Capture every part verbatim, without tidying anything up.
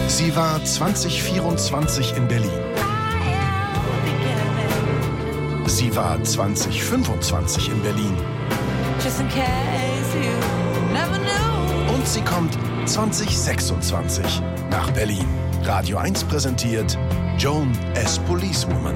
Sie war zwanzig vierundzwanzig in Berlin. Sie war zwanzig fünfundzwanzig in Berlin. Und sie kommt zwanzig sechsundzwanzig nach Berlin. Radio eins präsentiert Joan as Policewoman.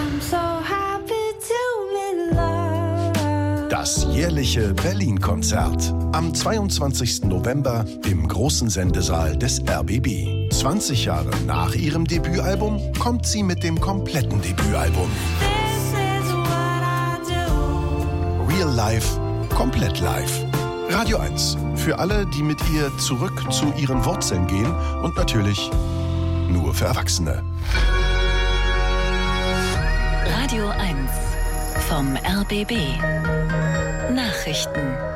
Das jährliche Berlin-Konzert. Am zweiundzwanzigsten November im großen Sendesaal des R B B. zwanzig Jahre nach ihrem Debütalbum kommt sie mit dem kompletten Debütalbum. Real Life, komplett live. Radio eins. Für alle, die mit ihr zurück zu ihren Wurzeln gehen und natürlich nur für Erwachsene. Radio eins vom R B B. Nachrichten.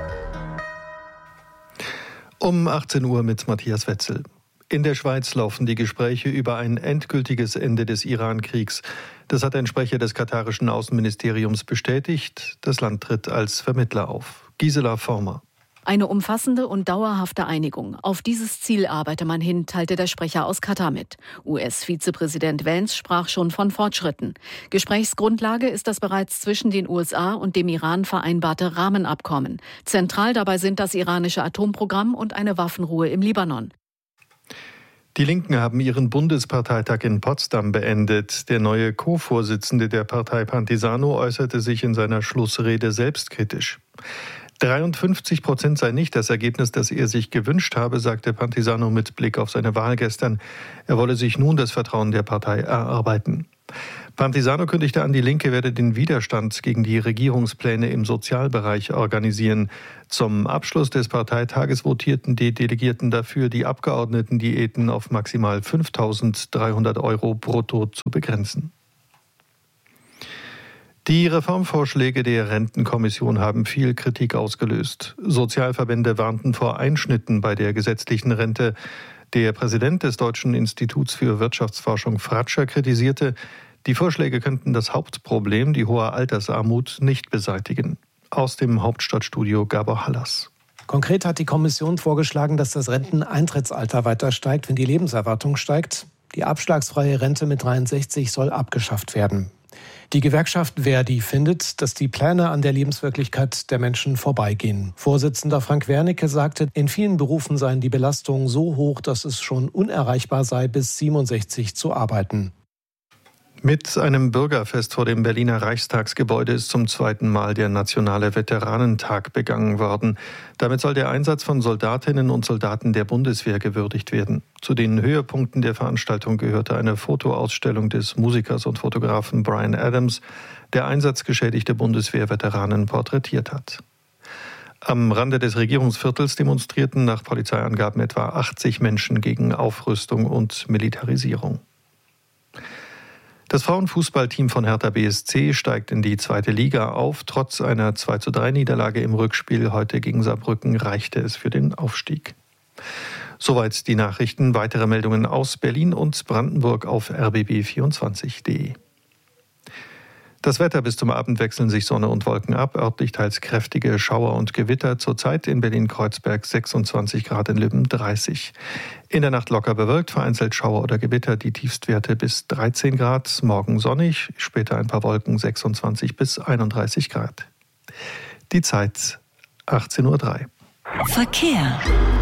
Um achtzehn Uhr mit Matthias Wetzel. In der Schweiz laufen die Gespräche über ein endgültiges Ende des Iran-Kriegs. Das hat ein Sprecher des katarischen Außenministeriums bestätigt. Das Land tritt als Vermittler auf. Gisela Former. Eine umfassende und dauerhafte Einigung. Auf dieses Ziel arbeite man hin, teilte der Sprecher aus Katar mit. U S-Vizepräsident Vance sprach schon von Fortschritten. Gesprächsgrundlage ist das bereits zwischen den U S A und dem Iran vereinbarte Rahmenabkommen. Zentral dabei sind das iranische Atomprogramm und eine Waffenruhe im Libanon. Die Linken haben ihren Bundesparteitag in Potsdam beendet. Der neue Co-Vorsitzende der Partei Pantisano äußerte sich in seiner Schlussrede selbstkritisch. dreiundfünfzig Prozent sei nicht das Ergebnis, das er sich gewünscht habe, sagte Pantisano mit Blick auf seine Wahl gestern. Er wolle sich nun das Vertrauen der Partei erarbeiten. Pantisano kündigte an, die Linke werde den Widerstand gegen die Regierungspläne im Sozialbereich organisieren. Zum Abschluss des Parteitages votierten die Delegierten dafür, die Abgeordnetendiäten auf maximal fünftausenddreihundert Euro brutto zu begrenzen. Die Reformvorschläge der Rentenkommission haben viel Kritik ausgelöst. Sozialverbände warnten vor Einschnitten bei der gesetzlichen Rente. Der Präsident des Deutschen Instituts für Wirtschaftsforschung Fratscher kritisierte, die Vorschläge könnten das Hauptproblem, die hohe Altersarmut, nicht beseitigen. Aus dem Hauptstadtstudio Gabor Hallas. Konkret hat die Kommission vorgeschlagen, dass das Renteneintrittsalter weiter steigt, wenn die Lebenserwartung steigt. Die abschlagsfreie Rente mit dreiundsechzig soll abgeschafft werden. Die Gewerkschaft Verdi findet, dass die Pläne an der Lebenswirklichkeit der Menschen vorbeigehen. Vorsitzender Frank Wernicke sagte, in vielen Berufen seien die Belastungen so hoch, dass es schon unerreichbar sei, bis siebenundsechzig zu arbeiten. Mit einem Bürgerfest vor dem Berliner Reichstagsgebäude ist zum zweiten Mal der Nationale Veteranentag begangen worden. Damit soll der Einsatz von Soldatinnen und Soldaten der Bundeswehr gewürdigt werden. Zu den Höhepunkten der Veranstaltung gehörte eine Fotoausstellung des Musikers und Fotografen Bryan Adams, der einsatzgeschädigte Bundeswehrveteranen porträtiert hat. Am Rande des Regierungsviertels demonstrierten nach Polizeiangaben etwa achtzig Menschen gegen Aufrüstung und Militarisierung. Das Frauenfußballteam von Hertha B S C steigt in die zweite Liga auf. Trotz einer zwei zu drei Niederlage im Rückspiel heute gegen Saarbrücken reichte es für den Aufstieg. Soweit die Nachrichten. Weitere Meldungen aus Berlin und Brandenburg auf r b b vierundzwanzig punkt d e. Das Wetter: bis zum Abend wechseln sich Sonne und Wolken ab, örtlich teils kräftige Schauer und Gewitter. Zurzeit in Berlin-Kreuzberg sechsundzwanzig Grad, in Lübben dreißig. In der Nacht locker bewölkt, vereinzelt Schauer oder Gewitter, die Tiefstwerte bis dreizehn Grad. Morgen sonnig, später ein paar Wolken, sechsundzwanzig bis einunddreißig Grad. Die Zeit achtzehn Uhr drei. Verkehr.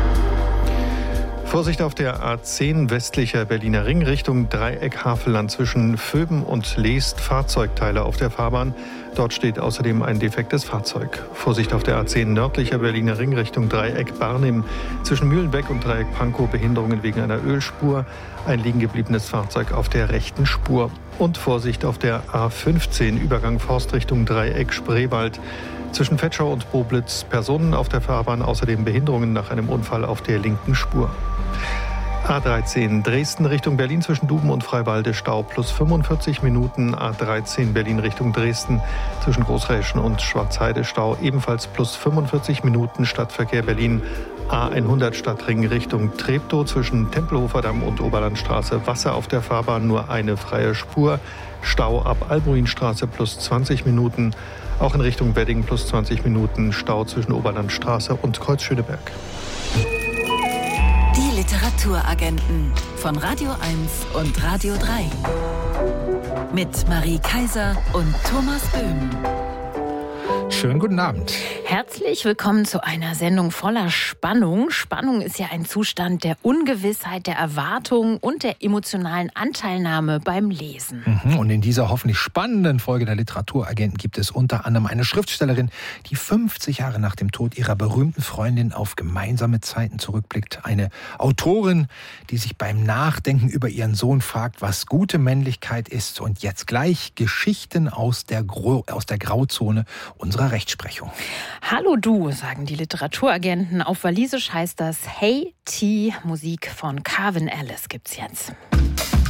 Vorsicht auf der A zehn westlicher Berliner Ring Richtung Dreieck Havelland zwischen Vöben und Leest, Fahrzeugteile auf der Fahrbahn. Dort steht außerdem ein defektes Fahrzeug. Vorsicht auf der A zehn nördlicher Berliner Ring Richtung Dreieck Barnim zwischen Mühlenbeck und Dreieck Pankow, Behinderungen wegen einer Ölspur, ein liegen gebliebenes Fahrzeug auf der rechten Spur. Und Vorsicht auf der A fünfzehn Übergang Forst Richtung Dreieck Spreewald. Zwischen Vetschau und Boblitz Personen auf der Fahrbahn, außerdem Behinderungen nach einem Unfall auf der linken Spur. A dreizehn Dresden Richtung Berlin zwischen Duben und Freiwalde Stau plus fünfundvierzig Minuten. A dreizehn Berlin Richtung Dresden zwischen Großräschen und Schwarzheide Stau ebenfalls plus fünfundvierzig Minuten. Stadtverkehr Berlin. A hundert Stadtring Richtung Treptow zwischen Tempelhofer Damm und Oberlandstraße. Wasser auf der Fahrbahn, nur eine freie Spur. Stau ab Albuinstraße plus zwanzig Minuten. Auch in Richtung Wedding plus zwanzig Minuten. Stau zwischen Oberlandstraße und Kreuz Schöneberg. Die Literaturagenten von Radio eins und Radio drei. Mit Marie Kaiser und Thomas Böhm. Schönen guten Abend. Herzlich willkommen zu einer Sendung voller Spannung. Spannung ist ja ein Zustand der Ungewissheit, der Erwartung und der emotionalen Anteilnahme beim Lesen. Mhm, und in dieser hoffentlich spannenden Folge der Literaturagenten gibt es unter anderem eine Schriftstellerin, die fünfzig Jahre nach dem Tod ihrer berühmten Freundin auf gemeinsame Zeiten zurückblickt. Eine Autorin, die sich beim Nachdenken über ihren Sohn fragt, was gute Männlichkeit ist. Und jetzt gleich Geschichten aus der, Gro- aus der Grauzone unserer Rechtsprechung. Hallo du, sagen die Literaturagenten. Auf Walisisch heißt das Hey T. Musik von Calvin Ellis gibt's jetzt.